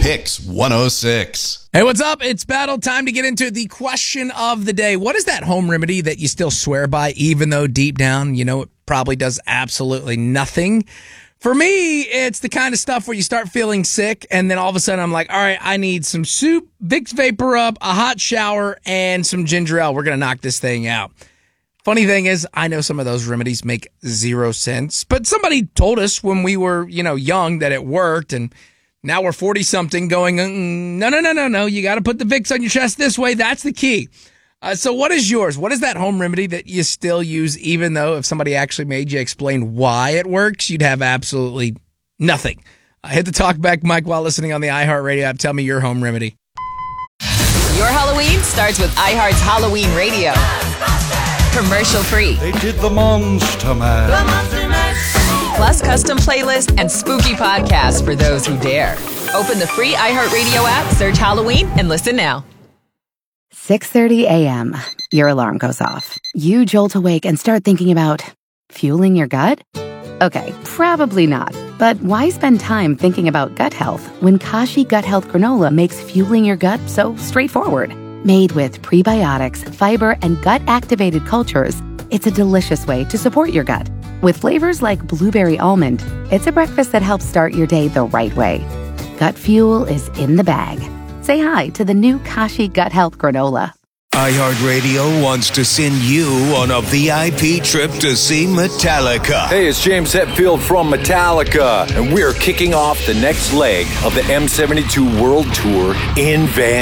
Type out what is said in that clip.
Picks 106. Hey, what's up? It's battle time to get into the question of the day. What is that home remedy that you still swear by, even though deep down you know it probably does absolutely nothing? For me, it's the kind of stuff where you start feeling sick, and then all of a sudden I'm like, all right, I need some soup, Vicks Vapor Up, a hot shower, and some ginger ale. We're going to knock this thing out. Funny thing is, I know some of those remedies make zero sense, but somebody told us when we were, young that it worked, and now we're 40-something going, no. You got to put the Vicks on your chest this way. That's the key. So what is yours? What is that home remedy that you still use, even though if somebody actually made you explain why it works, you'd have absolutely nothing? Hit the talkback mic while listening on the iHeartRadio app. Tell me your home remedy. Your Halloween starts with iHeart's Halloween Radio. Commercial free. They did the Monster Mash. Plus custom playlists and spooky podcasts for those who dare. Open the free iHeartRadio app, search Halloween, and listen now. 6:30 a.m. Your alarm goes off. You jolt awake and start thinking about fueling your gut? Okay, probably not. But why spend time thinking about gut health when Kashi Gut Health Granola makes fueling your gut so straightforward? Made with prebiotics, fiber, and gut-activated cultures, it's a delicious way to support your gut. With flavors like blueberry almond, it's a breakfast that helps start your day the right way. Gut fuel is in the bag. Say hi to the new Kashi Gut Health Granola. iHeartRadio wants to send you on a VIP trip to see Metallica. Hey, it's James Hetfield from Metallica, and we're kicking off the next leg of the M72 World Tour in Vancouver.